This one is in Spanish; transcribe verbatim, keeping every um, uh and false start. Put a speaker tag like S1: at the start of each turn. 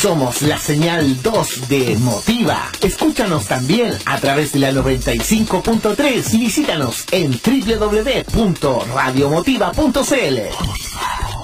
S1: Somos la señal dos de Motiva. Escúchanos también a través de la noventa y cinco punto tres y visítanos en doble u doble u doble u punto radio motiva punto c l.